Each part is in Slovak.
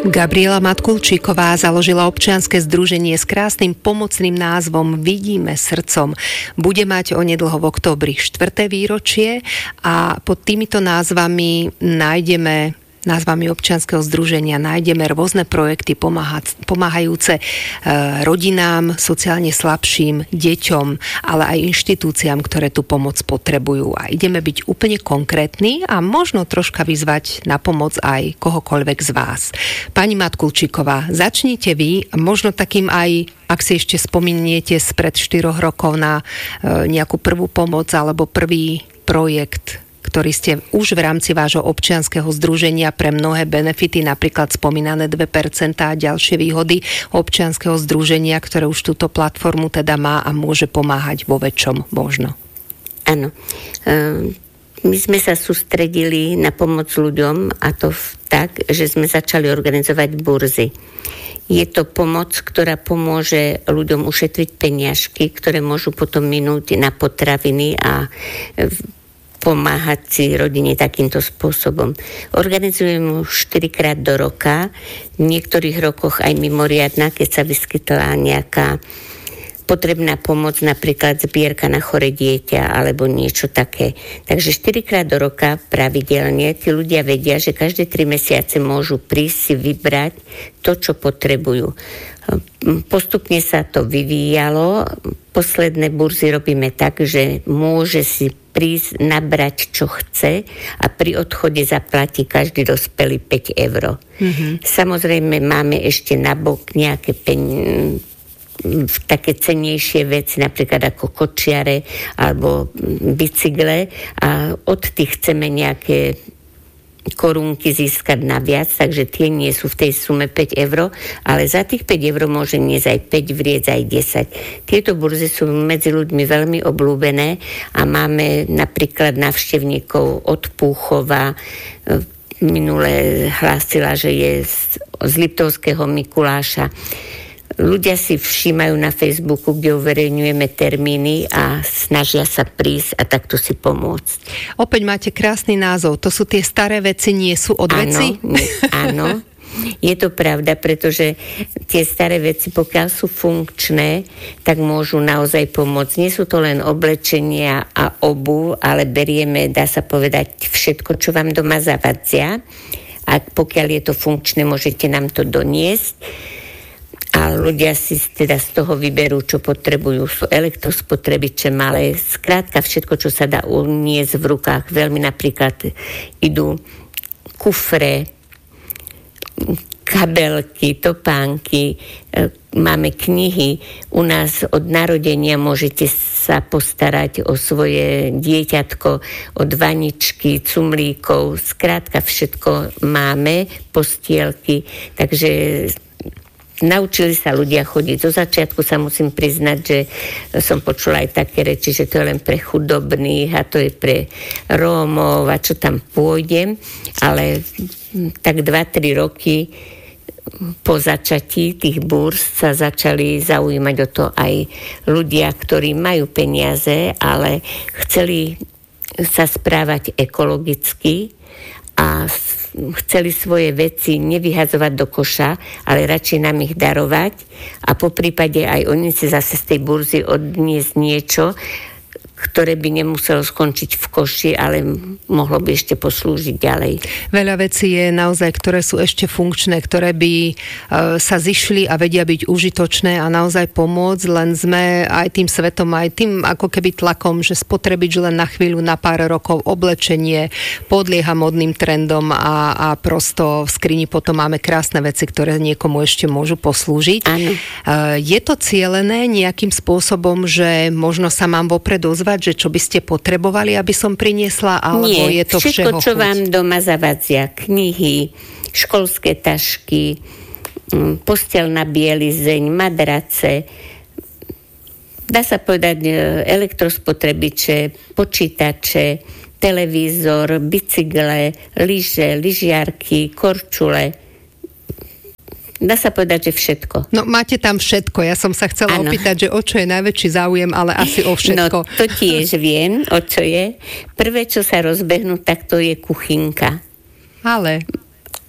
Gabriela Matkulčíková založila občianske združenie s krásnym pomocným názvom Vidíme srdcom. Bude mať onedlho v októbri 4. výročie a pod týmito názvami občianskeho združenia nájdeme rôzne projekty pomáhajúce rodinám, sociálne slabším, deťom, ale aj inštitúciám, ktoré tú pomoc potrebujú. A ideme byť úplne konkrétni a možno troška vyzvať na pomoc aj kohokoľvek z vás. Pani Matkulčíková, začnite vy, možno takým aj, ak si ešte spominiete spred 4 rokov na nejakú prvú pomoc alebo prvý projekt, ktorý ste už v rámci vášho občianskeho združenia pre mnohé benefity, napríklad spomínané 2% a ďalšie výhody občianskeho združenia, ktoré už túto platformu teda má a môže pomáhať vo väčšom možno. Áno. My sme sa sústredili na pomoc ľuďom a to tak, že sme začali organizovať burzy. Je to pomoc, ktorá pomôže ľuďom ušetriť peniažky, ktoré môžu potom minúť na potraviny a pomáhať si rodine takýmto spôsobom. Organizujem 4-krát do roka, v niektorých rokoch aj mimoriadna, keď sa vyskytla nejaká potrebná pomoc, napríklad zbierka na choré dieťa alebo niečo také. Takže 4-krát do roka pravidelne tí ľudia vedia, že každé 3 mesiace môžu prísť si vybrať to, čo potrebujú. Postupne sa to vyvíjalo. Posledné burzy robíme tak, že môže si prísť, nabrať, čo chce a pri odchode zaplatí každý dospelý 5 eur. Mm-hmm. Samozrejme máme ešte nabok nejaké také cennejšie veci, napríklad ako kočiare alebo bicykle a od tých chceme nejaké korunky získať naviac, takže tie nie sú v tej sume 5 eur, ale za tých 5 eur môže niesť aj 5, vriec aj 10. Tieto burzy sú medzi ľuďmi veľmi obľúbené a máme napríklad návštevníkov od Púchova. Minule hlásila, že je z Liptovského Mikuláša. Ľudia si všímajú na Facebooku, kde uverejňujeme termíny a snažia sa prísť a takto si pomôcť. Opäť máte krásny názov. To sú tie staré veci, nie sú od veci? Áno. Je to pravda, pretože tie staré veci, pokiaľ sú funkčné, tak môžu naozaj pomôcť. Nie sú to len oblečenia a obuv, ale berieme, dá sa povedať, všetko, čo vám doma zavadzia. A pokiaľ je to funkčné, môžete nám to doniesť. A ľudia si teda z toho vyberú, čo potrebujú. Sú elektrospotrebiče malé, skrátka všetko, čo sa dá uniesť v rukách. Veľmi napríklad idú kufre, kabelky, topánky, máme knihy. U nás od narodenia môžete sa postarať o svoje dieťatko, od vaničky, cumlíkov. Skrátka všetko máme, postielky, takže naučili sa ľudia chodiť. Zo začiatku sa musím priznať, že som počula aj také reči, že to je len pre chudobných a to je pre Rómov a čo tam pôjdem. Ale tak 2-3 roky po začatí tých búrs sa začali zaujímať o to aj ľudia, ktorí majú peniaze, ale chceli sa správať ekologicky a chceli svoje veci nevyhadzovať do koša, ale radšej nám ich darovať a poprípade aj oni si zase z tej burzy odniesť niečo, ktoré by nemuselo skončiť v koši, ale mohlo by ešte poslúžiť ďalej. Veľa vecí je naozaj, ktoré sú ešte funkčné, ktoré by sa zišli a vedia byť užitočné a naozaj pomôcť, len sme aj tým svetom, aj tým ako keby tlakom, že spotrebiť len na chvíľu, na pár rokov oblečenie podlieha modným trendom a prosto v skrini potom máme krásne veci, ktoré niekomu ešte môžu poslúžiť. Áno. Je to cielené nejakým spôsobom, že možno sa mám vopred ozvať, že čo by ste potrebovali, aby som priniesla, alebo nie, je to všetko, čo chuť? vám doma zavadzia, knihy, školské tašky, posteľ na bielizeň, madrace, dá sa povedať elektrospotrebiče, počítače, televízor, bicykle, lyže, lyžiarky, korčule. Dá sa povedať, že všetko. No máte tam všetko. Ja som sa chcela opýtať, že o čo je najväčší záujem, ale asi o všetko. No to tiež viem, o čo je. Prvé, čo sa rozbehnú, tak to je kuchynka. Ale?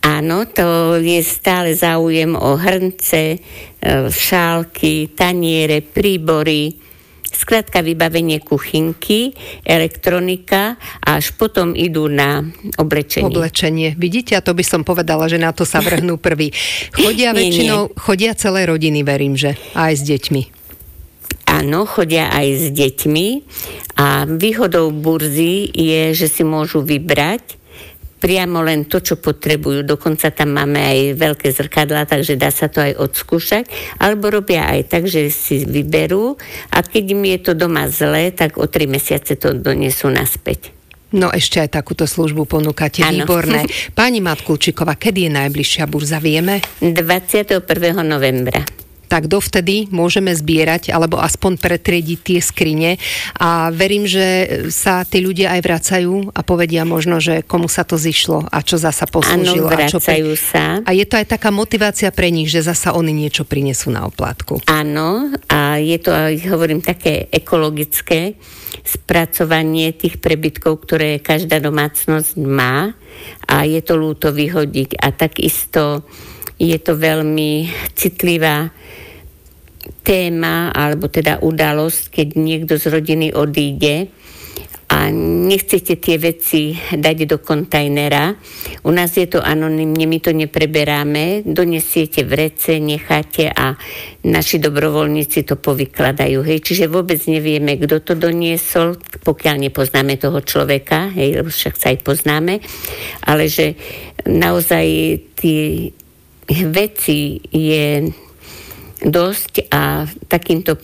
Áno, to je stále záujem o hrnce, šálky, taniere, príbory, skrátka vybavenie kuchynky, elektronika a až potom idú na oblečenie. Oblečenie. Vidíte, a to by som povedala, že na to sa vrhnú prvý. Chodia väčšinou, chodia celé rodiny, verím, že aj s deťmi. Áno, chodia aj s deťmi a výhodou burzy je, že si môžu vybrať priamo len to, čo potrebujú. Dokonca tam máme aj veľké zrkadlá, takže dá sa to aj odskúšať. Alebo robia aj tak, že si vyberú a keď im je to doma zlé, tak o 3 mesiace to donesú naspäť. No ešte aj takúto službu ponúkate, ano. Výborné. Pani Matkulčíková, kedy je najbližšia burza, vieme? 21. novembra. Tak dovtedy môžeme zbierať alebo aspoň pretriediť tie skrine a verím, že sa tí ľudia aj vracajú a povedia možno, že komu sa to zišlo a čo zasa poslúžilo. Áno, vracajú sa. A je to aj taká motivácia pre nich, že zasa oni niečo prinesú na oplátku. Áno, a je to, hovorím, také ekologické spracovanie tých prebytkov, ktoré každá domácnosť má a je to ľúto vyhodiť. A takisto je to veľmi citlivá téma, alebo teda udalosť, keď niekto z rodiny odíde a nechcete tie veci dať do kontajnera. U nás je to anonymne, my to nepreberáme, donesiete vrece, necháte a naši dobrovoľníci to povykladajú. Hej. Čiže vôbec nevieme, kto to doniesol, pokiaľ nepoznáme toho človeka, hej, lebo však sa aj poznáme, ale že naozaj tie veci je dosť a takýmto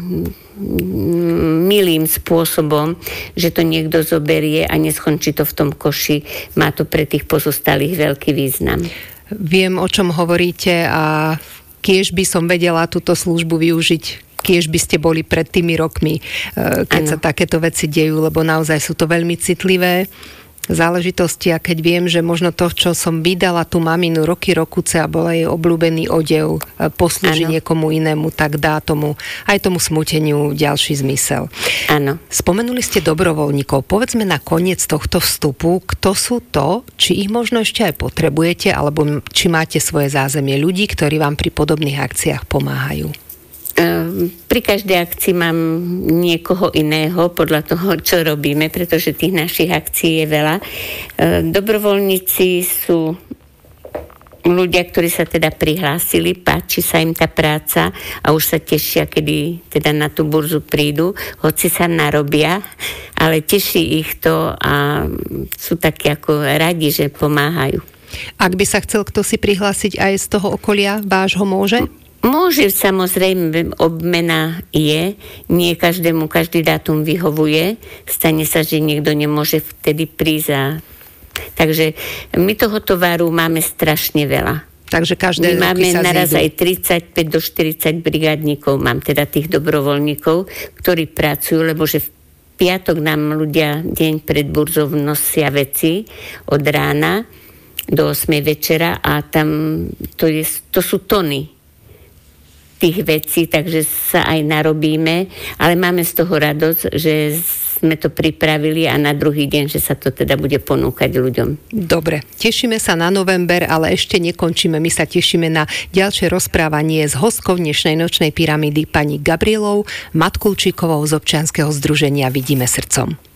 milým spôsobom, že to niekto zoberie a neskončí to v tom koši, má to pre tých pozostalých veľký význam. Viem, o čom hovoríte a kiež by som vedela túto službu využiť, kiež by ste boli pred tými rokmi, keď sa takéto veci dejú, lebo naozaj sú to veľmi citlivé záležitosti a keď viem, že možno to, čo som vydala tú maminu roky a bola jej obľúbený odev, poslúži niekomu inému, tak dá tomu aj tomu smuteniu ďalší zmysel. Áno. Spomenuli ste dobrovoľníkov. Povedzme na koniec tohto vstupu, kto sú to, či ich možno ešte aj potrebujete, alebo či máte svoje zázemie ľudí, ktorí vám pri podobných akciách pomáhajú. Pri každej akcii mám niekoho iného podľa toho, čo robíme, pretože tých našich akcií je veľa. Dobrovoľníci sú ľudia, ktorí sa teda prihlásili, páči sa im tá práca a už sa tešia, kedy teda na tú burzu prídu, hoci sa narobia, ale teší ich to a sú takí ako radi, že pomáhajú. Ak by sa chcel kto si prihlásiť aj z toho okolia, vášho môže? Môže, samozrejme, obmena je, nie každému každý dátum vyhovuje, stane sa, že niekto nemôže vtedy prísť. Takže my toho tovaru máme strašne veľa. Takže každé my máme naraz zídu. Aj 35 do 40 brigádnikov, mám teda tých dobrovoľníkov, ktorí pracujú, lebo že v piatok nám ľudia deň pred burzou nosia veci od rána do 8 večera a tam to sú tony tých vecí, takže sa aj narobíme, ale máme z toho radosť, že sme to pripravili a na druhý deň, že sa to teda bude ponúkať ľuďom. Dobre, tešíme sa na november, ale ešte nekončíme. My sa tešíme na ďalšie rozprávanie s hostkou dnešnej nočnej pyramídy pani Gabrielou Matkulčíkovou z občianskeho združenia Vidíme srdcom.